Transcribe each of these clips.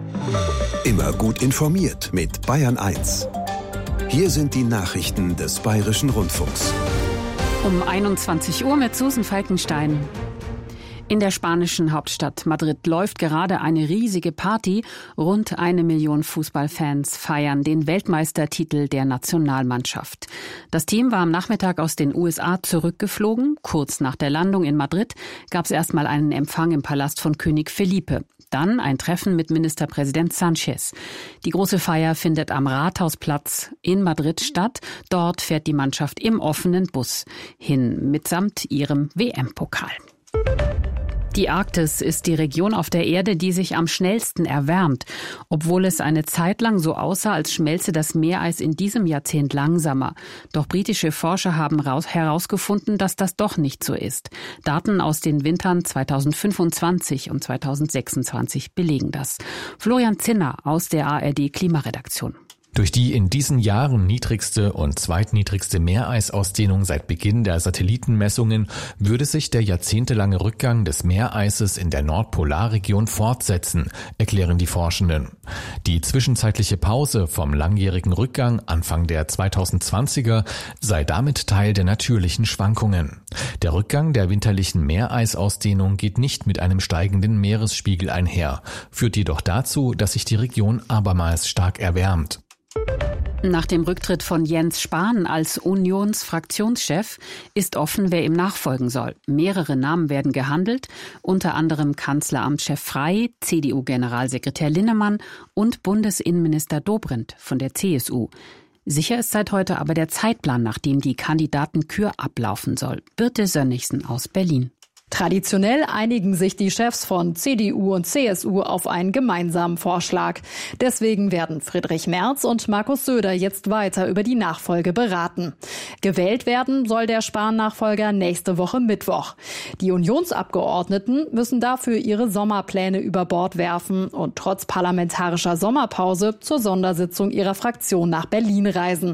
Immer gut informiert mit Bayern 1. Hier sind die Nachrichten des Bayerischen Rundfunks. Um 21 Uhr mit Susan Falkenstein. In der spanischen Hauptstadt Madrid läuft gerade eine riesige Party. Rund 1 Million Fußballfans feiern den Weltmeistertitel der Nationalmannschaft. Das Team war am Nachmittag aus den USA zurückgeflogen. Kurz nach der Landung in Madrid gab es erstmal einen Empfang im Palast von König Felipe. Dann ein Treffen mit Ministerpräsident Sánchez. Die große Feier findet am Rathausplatz in Madrid statt. Dort fährt die Mannschaft im offenen Bus hin, mitsamt ihrem WM-Pokal. Die Arktis ist die Region auf der Erde, die sich am schnellsten erwärmt. Obwohl es eine Zeit lang so aussah, als schmelze das Meereis in diesem Jahrzehnt langsamer. Doch britische Forscher haben herausgefunden, dass das doch nicht so ist. Daten aus den Wintern 2025 und 2026 belegen das. Florian Zinner aus der ARD-Klimaredaktion. Durch die in diesen Jahren niedrigste und zweitniedrigste Meereisausdehnung seit Beginn der Satellitenmessungen würde sich der jahrzehntelange Rückgang des Meereises in der Nordpolarregion fortsetzen, erklären die Forschenden. Die zwischenzeitliche Pause vom langjährigen Rückgang Anfang der 2020er sei damit Teil der natürlichen Schwankungen. Der Rückgang der winterlichen Meereisausdehnung geht nicht mit einem steigenden Meeresspiegel einher, führt jedoch dazu, dass sich die Region abermals stark erwärmt. Nach dem Rücktritt von Jens Spahn als Unionsfraktionschef ist offen, wer ihm nachfolgen soll. Mehrere Namen werden gehandelt, unter anderem Kanzleramtschef Frey, CDU-Generalsekretär Linnemann und Bundesinnenminister Dobrindt von der CSU. Sicher ist seit heute aber der Zeitplan, nach dem die Kandidatenkür ablaufen soll. Birte Sönnigsen aus Berlin. Traditionell einigen sich die Chefs von CDU und CSU auf einen gemeinsamen Vorschlag. Deswegen werden Friedrich Merz und Markus Söder jetzt weiter über die Nachfolge beraten. Gewählt werden soll der Spahn-Nachfolger nächste Woche Mittwoch. Die Unionsabgeordneten müssen dafür ihre Sommerpläne über Bord werfen und trotz parlamentarischer Sommerpause zur Sondersitzung ihrer Fraktion nach Berlin reisen.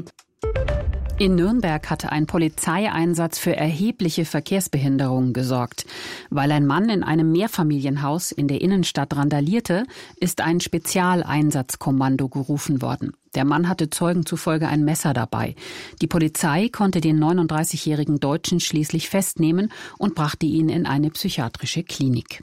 In Nürnberg hatte ein Polizeieinsatz für erhebliche Verkehrsbehinderungen gesorgt. Weil ein Mann in einem Mehrfamilienhaus in der Innenstadt randalierte, ist ein Spezialeinsatzkommando gerufen worden. Der Mann hatte Zeugen zufolge ein Messer dabei. Die Polizei konnte den 39-jährigen Deutschen schließlich festnehmen und brachte ihn in eine psychiatrische Klinik.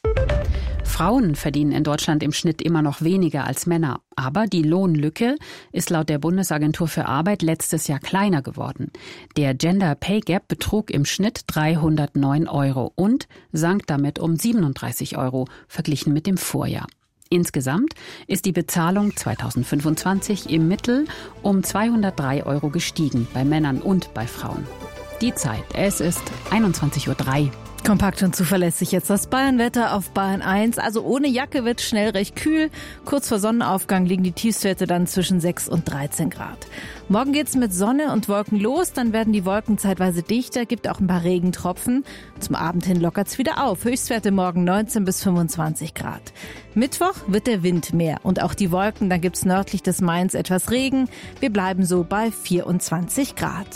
Frauen verdienen in Deutschland im Schnitt immer noch weniger als Männer. Aber die Lohnlücke ist laut der Bundesagentur für Arbeit letztes Jahr kleiner geworden. Der Gender Pay Gap betrug im Schnitt 309 € und sank damit um 37 € verglichen mit dem Vorjahr. Insgesamt ist die Bezahlung 2025 im Mittel um 203 € gestiegen, bei Männern und bei Frauen. Die Zeit, es ist 21:03 Uhr. Kompakt und zuverlässig jetzt das Bayernwetter auf Bayern 1. Also ohne Jacke wird schnell recht kühl. Kurz vor Sonnenaufgang liegen die Tiefstwerte dann zwischen 6 und 13 Grad. Morgen geht's mit Sonne und Wolken los. Dann werden die Wolken zeitweise dichter, gibt auch ein paar Regentropfen. Zum Abend hin lockert's wieder auf. Höchstwerte morgen 19 bis 25 Grad. Mittwoch wird der Wind mehr und auch die Wolken. Dann gibt's nördlich des Mains etwas Regen. Wir bleiben so bei 24 Grad.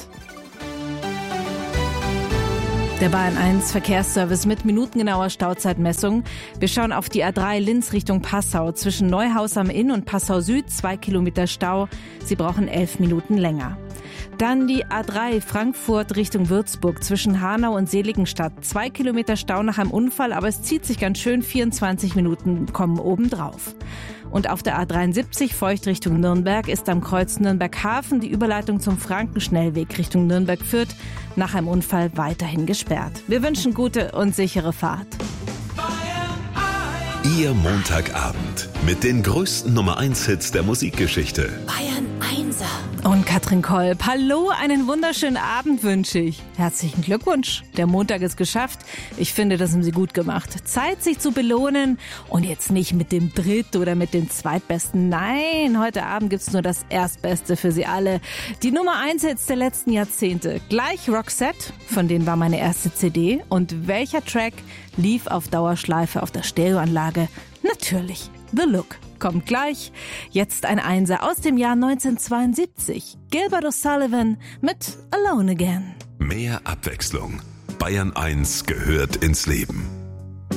Der Bayern 1 Verkehrsservice mit minutengenauer Stauzeitmessung. Wir schauen auf die A3 Linz Richtung Passau. Zwischen Neuhaus am Inn und Passau Süd 2 Kilometer Stau. Sie brauchen 11 Minuten länger. Dann die A3 Frankfurt Richtung Würzburg zwischen Hanau und Seligenstadt. 2 Kilometer Stau nach einem Unfall, aber es zieht sich ganz schön. 24 Minuten kommen obendrauf. Und auf der A73 Feucht Richtung Nürnberg ist am Kreuz Nürnberg-Hafen die Überleitung zum Frankenschnellweg Richtung Nürnberg-Fürth nach einem Unfall weiterhin gesperrt. Wir wünschen gute und sichere Fahrt. Ihr Montagabend mit den größten Nummer-1-Hits der Musikgeschichte. Bayern 1er. Und Katrin Kolb. Hallo, einen wunderschönen Abend wünsche ich. Herzlichen Glückwunsch. Der Montag ist geschafft. Ich finde, das haben Sie gut gemacht. Zeit, sich zu belohnen. Und jetzt nicht mit dem Dritt- oder mit dem Zweitbesten. Nein, heute Abend gibt's nur das Erstbeste für Sie alle. Die Nummer-1-Hits der letzten Jahrzehnte. Gleich Roxette, von denen war meine erste CD. Und welcher Track lief auf Dauerschleife auf der Stereoanlage? Natürlich The Look. Kommt gleich. Jetzt ein Einser aus dem Jahr 1972. Gilbert O'Sullivan mit Alone Again. Mehr Abwechslung. Bayern 1 gehört ins Leben.